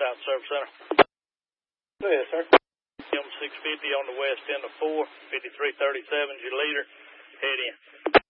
South Service Center. Go ahead, sir. M650 on the west end of 4, 5337's your leader. Head in.